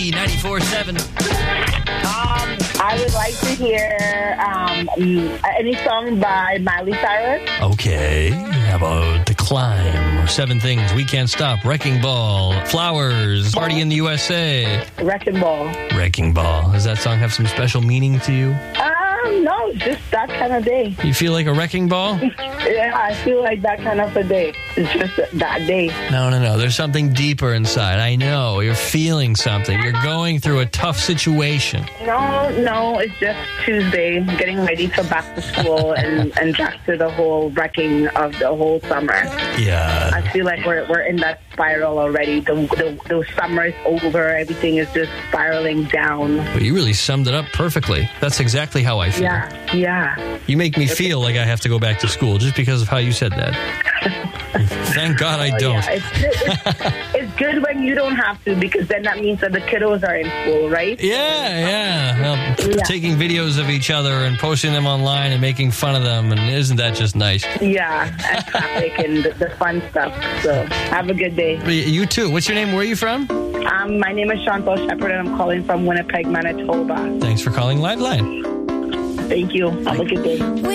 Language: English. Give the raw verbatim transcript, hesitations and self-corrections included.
ninety-four seven. Um, I would like to hear um, any song by Miley Cyrus. Okay. How about The Climb? Seven Things, We Can't Stop, Wrecking Ball, Flowers, Party in the U S A. Wrecking Ball. Wrecking Ball. Does that song have some special meaning to you? Um, no, just that kind of day. You feel like a wrecking ball? Yeah, I feel like that kind of a day. It's just that day. No, no, no. There's something deeper inside. I know. You're feeling something. You're going through a tough situation. No, no, it's just Tuesday, getting ready for back to school and, and back to the whole wrecking of the whole summer. Yeah. I feel like we're we're in that spiral already. The, the, the summer is over. Everything is just spiraling down. Well, you really summed it up perfectly. That's exactly how I feel. Yeah, yeah. You make me feel like I have to go back to school just because of how you said that. Thank God I Oh, don't. yeah. It's, it's, it's good when you don't have to, because then that means that the kiddos are in school, right? Yeah, yeah. Well, Yeah. taking videos of each other and posting them online and making fun of them, and isn't that just nice? Yeah, and traffic and the, the fun stuff. So have a good day. You too. What's your name? Where are you from? Um, my name is Chantal Shepard, and I'm calling from Winnipeg, Manitoba. Thanks for calling Liveline. Thank you. Have a good day.